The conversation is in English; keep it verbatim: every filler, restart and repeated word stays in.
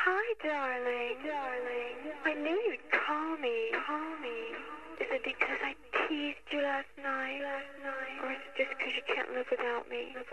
Hi, darling. Darling. I knew you'd call me. Call me. Is it because I teased you last night? Last night. Or is it just because you can't live without me?